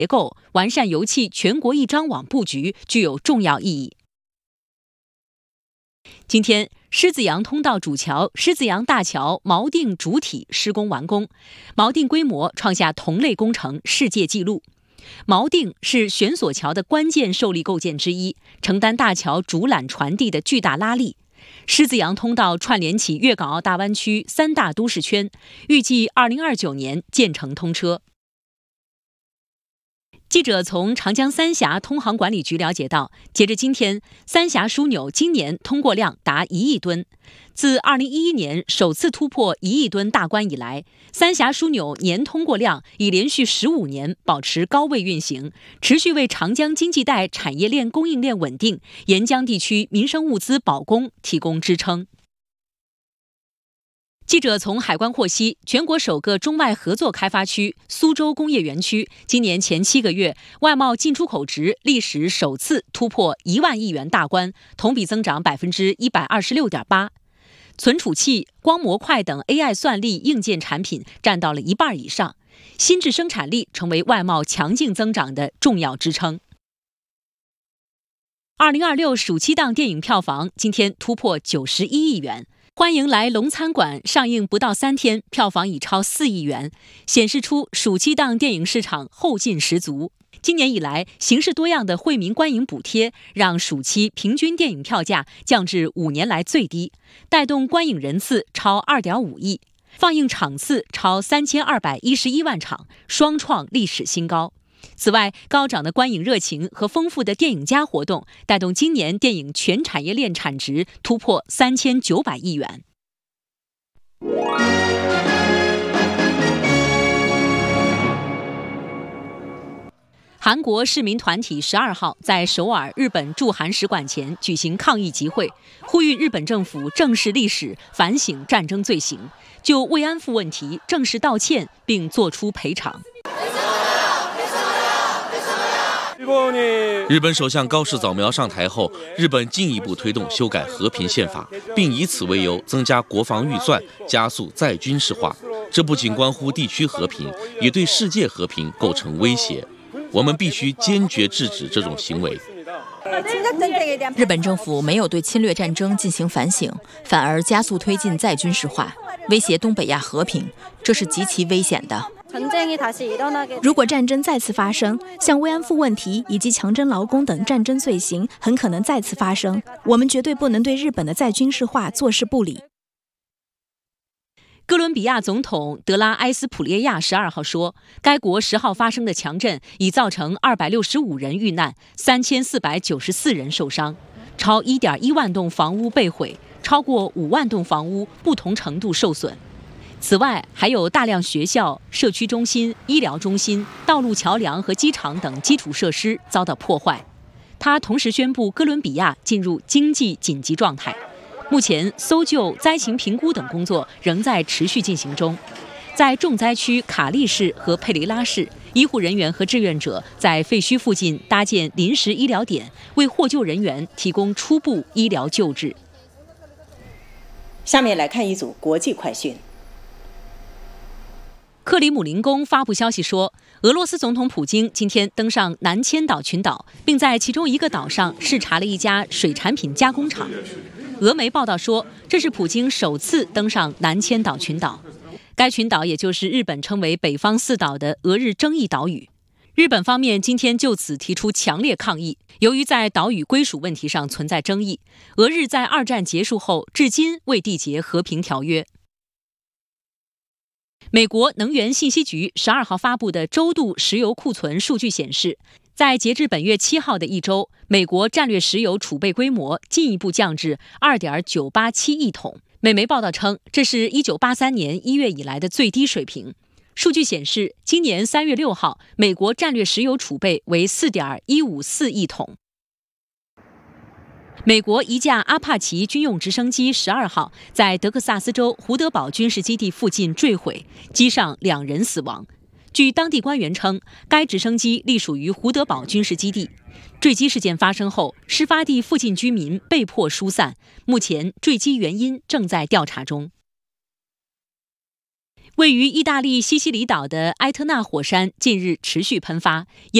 结构，完善油气全国一张网布局具有重要意义。今天，狮子洋通道主桥狮子洋大桥锚定主体施工完工，锚定规模创下同类工程世界纪录。锚定是悬索桥的关键受力构件之一，承担大桥主缆传递的巨大拉力。狮子洋通道串联起粤港澳大湾区3大都市圈，预计2029年建成通车。记者从长江三峡通航管理局了解到，截至今天，三峡枢纽今年通过量达1亿吨。自2011年首次突破1亿吨大关以来，三峡枢纽年通过量已连续15年保持高位运行，持续为长江经济带产业链供应链稳定、沿江地区民生物资保供提供支撑。记者从海关获悉，全国首个中外合作开发区苏州工业园区今年前7个月外贸进出口值历史首次突破1万亿元大关，同比增长126.8%。存储器、光模块等 AI 算力硬件产品占到了1半以上，新质生产力成为外贸强劲增长的重要支撑。2026暑期档电影票房今天突破91亿元。欢迎来龙餐馆上映不到3天，票房已超4亿元，显示出暑期档电影市场后劲十足。今年以来，形式多样的惠民观影补贴让暑期平均电影票价降至5年来最低，带动观影人次超2.5亿，放映场次超3211万场，双创历史新高。此外，高涨的观影热情和丰富的电影加活动，带动今年电影全产业链产值突破3900亿元。韩国市民团体12号在首尔日本驻韩使馆前举行抗议集会，呼吁日本政府正视历史，反省战争罪行，就慰安妇问题正式道歉，并作出赔偿。 日本首相高市早苗上台后，日本进一步推动修改和平宪法，并以此为由增加国防预算，加速再军事化。这不仅关乎地区和平，也对世界和平构成威胁。我们必须坚决制止这种行为。 日本政府没有对侵略战争进行反省，反而加速推进再军事化，威胁东北亚和平，这是极其危险的。 如果战争再次发生，像慰安妇问题以及强征劳工等战争罪行很可能再次发生，我们绝对不能对日本的再军事化坐视不理。 哥伦比亚总统德拉埃斯普列亚12号说，该国10号发生的强震已造成265人遇难，3494人受伤，超1.1万栋房屋被毁，超过5万栋房屋不同程度受损。此外，还有大量学校、社区中心、医疗中心、道路桥梁和机场等基础设施遭到破坏。他同时宣布哥伦比亚进入经济紧急状态。目前，搜救、灾情评估等工作仍在持续进行中。在重灾区卡利市和佩雷拉市，医护人员和志愿者在废墟附近搭建临时医疗点，为获救人员提供初步医疗救治。 下面来看一组国际快讯。 克里姆林宫发布消息说，俄罗斯总统普京今天登上南千岛群岛，并在其中一个岛上视察了一家水产品加工厂。俄媒报道说，这是普京首次登上南千岛群岛。该群岛也就是日本称为北方四岛的俄日争议岛屿。日本方面今天就此提出强烈抗议，由于在岛屿归属问题上存在争议，俄日在2战结束后至今未缔结和平条约。美国能源信息局12号发布的周度石油库存数据显示，在截至本月7号的一周，美国战略石油储备规模进一步降至 2.987 亿桶。美媒报道称，这是1983年1月以来的最低水平。数据显示，今年3月6号，美国战略石油储备为 4.154 亿桶。美国一架阿帕奇军用直升机12号在德克萨斯州胡德堡军事基地附近坠毁，机上2人死亡。据当地官员称，该直升机隶属于胡德堡军事基地。坠机事件发生后，事发地附近居民被迫疏散，目前坠机原因正在调查中。 位于意大利西西里岛的埃特纳火山近日持续喷发。